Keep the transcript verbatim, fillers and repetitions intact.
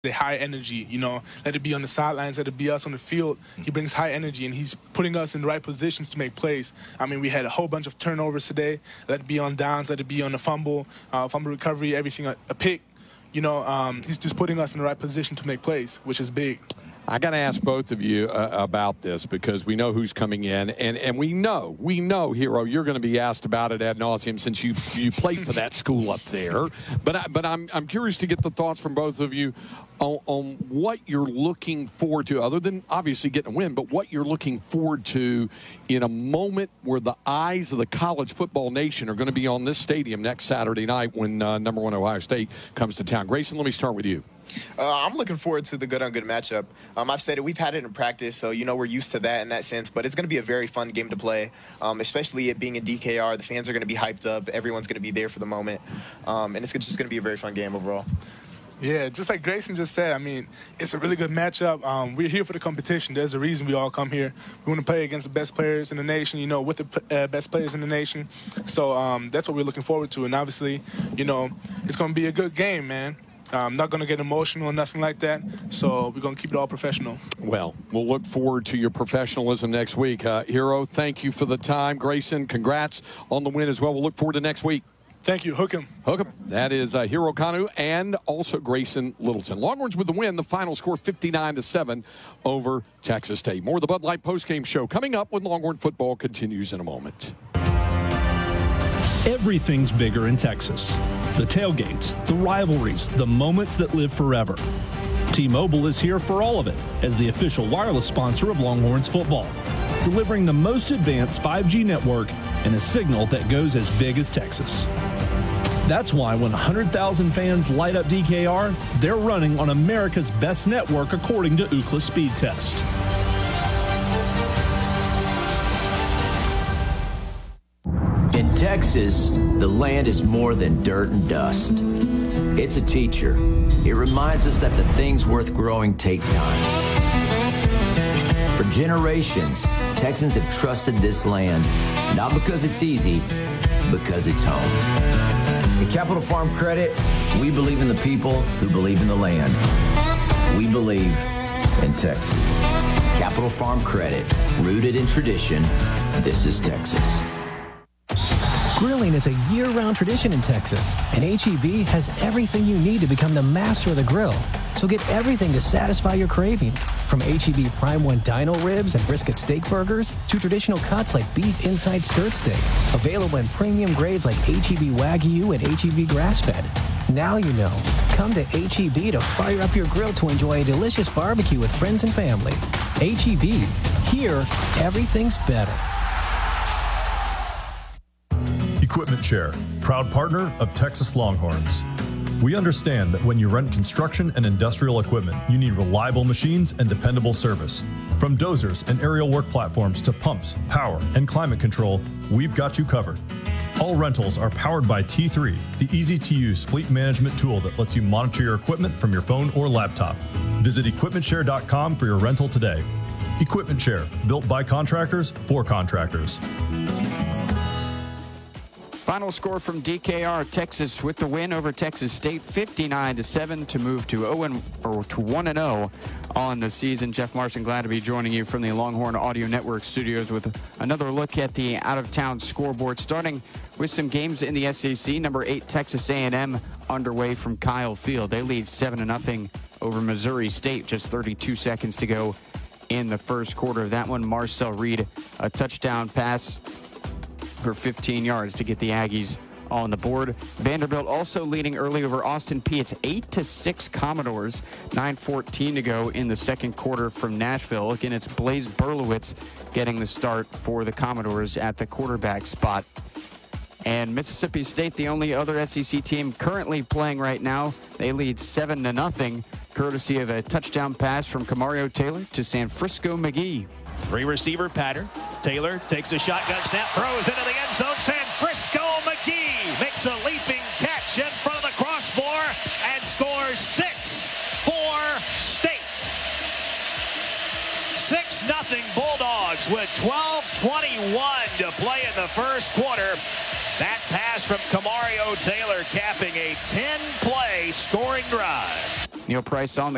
the high energy, you know, let it be on the sidelines, let it be us on the field. He brings high energy, and he's putting us in the right positions to make plays. I mean, we had a whole bunch of turnovers today. Let it be on downs, let it be on the fumble, uh, fumble recovery, everything, a, a pick. You know, um, he's just putting us in the right position to make plays, which is big. I got to ask both of you uh, about this because we know who's coming in, and, and we know, we know, Hero, you're going to be asked about it ad nauseum since you you played for that school up there. But I, but I'm I'm curious to get the thoughts from both of you on, on what you're looking forward to, other than obviously getting a win, but what you're looking forward to in a moment where the eyes of the college football nation are going to be on this stadium next Saturday night when uh, number one Ohio State comes to town. Grayson, let me start with you. Uh, I'm looking forward to the good-on-good matchup. Um, I've said it. We've had it in practice, so, you know, we're used to that in that sense. But it's going to be a very fun game to play, um, especially it being in D K R. The fans are going to be hyped up. Everyone's going to be there for the moment. Um, and it's just going to be a very fun game overall. Yeah, just like Grayson just said, I mean, it's a really good matchup. Um, we're here for the competition. There's a reason we all come here. We want to play against the best players in the nation, you know, with the uh, best players in the nation. So um, that's what we're looking forward to. And obviously, you know, it's going to be a good game, man. I'm not going to get emotional or nothing like that, so we're going to keep it all professional. Well, we'll look forward to your professionalism next week. Uh, Hero, thank you for the time. Grayson, congrats on the win as well. We'll look forward to next week. Thank you. Hook him. Hook him. That is uh, Hero Kanu and also Grayson Littleton. Longhorns with the win. The final score fifty-nine to seven over Texas State. More of the Bud Light postgame show coming up when Longhorn football continues in a moment. Everything's bigger in Texas. The tailgates, the rivalries, the moments that live forever. T-Mobile is here for all of it as the official wireless sponsor of Longhorns football, delivering the most advanced five G network and a signal that goes as big as Texas. That's why when one hundred thousand fans light up D K R, they're running on America's best network according to Ookla Speed Test. In Texas, the land is more than dirt and dust. It's a teacher. It reminds us that the things worth growing take time. For generations, Texans have trusted this land, not because it's easy, because it's home. At Capital Farm Credit, we believe in the people who believe in the land. We believe in Texas. Capital Farm Credit, rooted in tradition. This is Texas. Grilling is a year-round tradition in Texas, and H E B has everything you need to become the master of the grill. So get everything to satisfy your cravings, from H E B Prime One Dino Ribs and brisket steak burgers to traditional cuts like beef inside skirt steak, available in premium grades like H E B Wagyu and H E B Grass-Fed. Now you know. Come to H E B to fire up your grill to enjoy a delicious barbecue with friends and family. H E B. Here, everything's better. Equipment Share, proud partner of Texas Longhorns. We understand that when you rent construction and industrial equipment, you need reliable machines and dependable service. From dozers and aerial work platforms to pumps, power, and climate control, we've got you covered. All rentals are powered by T three, the easy-to-use fleet management tool that lets you monitor your equipment from your phone or laptop. Visit equipment share dot com for your rental today. Equipment Share, built by contractors for contractors. Final score from D K R, Texas with the win over Texas State, fifty-nine to seven to move to oh and or to one and oh on the season. Jeff Marson, glad to be joining you from the Longhorn Audio Network studios with another look at the out-of-town scoreboard, starting with some games in the S E C. Number eight, Texas A and M underway from Kyle Field. They lead seven to nothing over Missouri State. Just thirty-two seconds to go in the first quarter of that one. Marcel Reed, a touchdown pass for fifteen yards to get the Aggies on the board. Vanderbilt also leading early over Austin Peay. It's eight to six Commodores. nine fourteen to go in the second quarter from Nashville. Again, it's Blaise Berlowitz getting the start for the Commodores at the quarterback spot. And Mississippi State, the only other S E C team currently playing right now, they lead seven to nothing, courtesy of a touchdown pass from Camario Taylor to San Francisco McGee. Three receiver pattern. Taylor takes a shotgun snap, throws into the end zone. San Francisco McGee makes a leaping catch in front of the crossbar and scores six for State. six nothing Bulldogs with twelve twenty-one to play in the first quarter. That pass from Camario Taylor capping a ten-play scoring drive. Neil Price on the